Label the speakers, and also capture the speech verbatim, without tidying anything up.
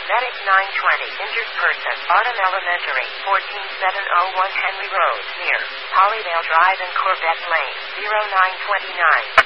Speaker 1: Medic nine twenty, injured person, Autumn Elementary, fourteen seven oh one Henry Road, near Hollydale Drive and Corbett Lane, zero nine two nine.